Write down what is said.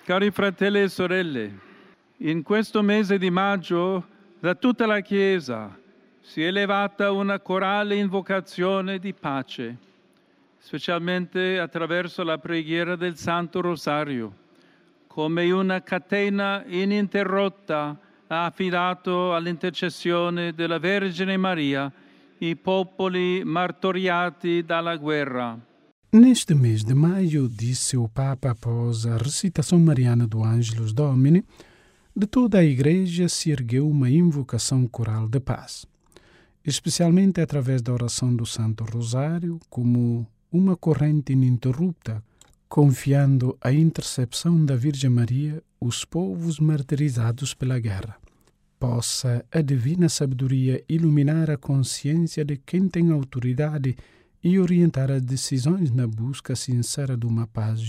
Cari fratelli e sorelle, in questo mese di maggio da tutta la Chiesa si è elevata una corale invocazione di pace, specialmente attraverso la preghiera del Santo Rosario, come una catena ininterrotta ha affidato all'intercessione della Vergine Maria i popoli martoriati dalla guerra. Neste mês de maio, disse o Papa após a recitação mariana do Ângelus Domini, de toda a Igreja se ergueu uma invocação coral de paz, especialmente através da oração do Santo Rosário, como uma corrente ininterrupta, confiando à intercessão da Virgem Maria os povos martirizados pela guerra. Possa a divina sabedoria iluminar a consciência de quem tem autoridade e orientar as decisões na busca sincera de uma paz